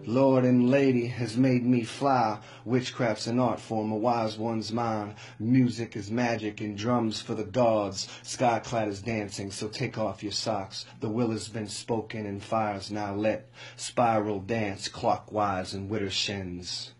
Lord and Lady has made me fly. Witchcraft's an art form, a wise one's mind. Music is magic and drums for the gods. Skyclad is dancing, so take off your socks. The will has been spoken and fire's now lit. Spiral dance clockwise in Widdershins.